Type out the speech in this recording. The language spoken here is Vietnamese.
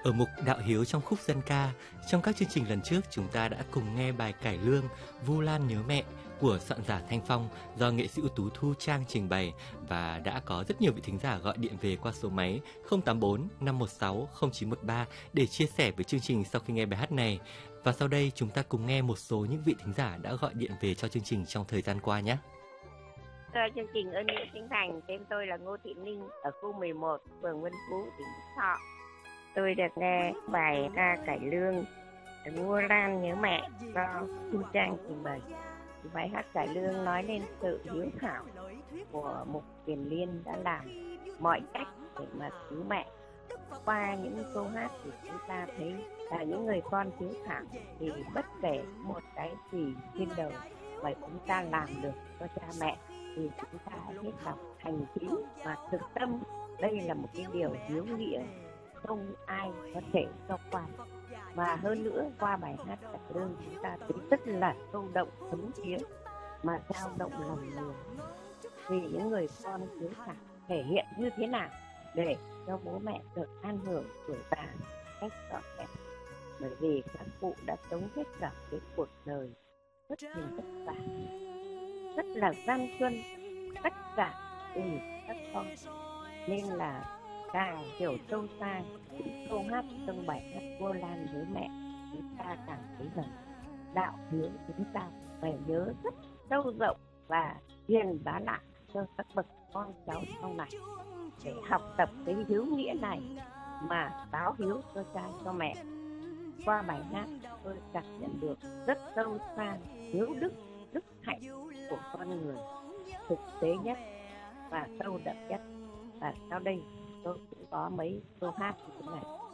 Ở mục Đạo Hiếu trong khúc dân ca, trong các chương trình lần trước chúng ta đã cùng nghe bài cải lương Vu Lan nhớ mẹ của soạn giả Thanh Phong do nghệ sĩ ưu tú Thu Trang trình bày, và đã có rất nhiều vị thính giả gọi điện về qua số máy 084 516 0913 để chia sẻ với chương trình sau khi nghe bài hát này. Và sau đây chúng ta cùng nghe một số những vị thính giả đã gọi điện về cho chương trình trong thời gian qua nhé. Chương trình Ơn Nghĩa Sinh Thành, tên tôi là Ngô Thị Ninh ở khu 11, phường Vân Phú, tỉnh Phú Thọ. Tôi được nghe bài ca cải lương Vu Lan nhớ mẹ do Thu Trang trình bày. Bài hát cải lương nói lên sự hiếu thảo của Mục Kiền Liên đã làm mọi cách để mà cứu mẹ. Qua những câu hát thì chúng ta thấy là những người con hiếu thảo thì bất kể một cái gì trên đời mà chúng ta làm được cho cha mẹ thì chúng ta hết lòng thành tín và thực tâm. Đây là một cái điều hiếu nghĩa không ai có thể cho qua. Và hơn nữa, qua bài hát cải lương chúng ta thấy rất là sâu động thấm thía mà dao động lòng người. Vì những người con hiếu thảo thể hiện như thế nào để cho bố mẹ được an hưởng tuổi già cách trọn vẹn. Bởi vì các cụ đã sống hết cả cái cuộc đời rất là vất vả, rất là gian truân, tất cả vì các con, nên là càng hiểu sâu xa những câu hát trong bài hát Vu Lan nhớ mẹ, chúng ta càng thấy rằng đạo hiếu chúng ta phải nhớ rất sâu rộng và truyền bá lại cho các bậc con cháu sau này để học tập cái hiếu nghĩa này mà báo hiếu cho cha cho mẹ. Qua bài hát tôi cảm nhận được rất sâu xa hiếu đức, đức hạnh của con người thực tế nhất và sâu đậm nhất. Và sau đây tôi cũng có mấy câu hát như thế này.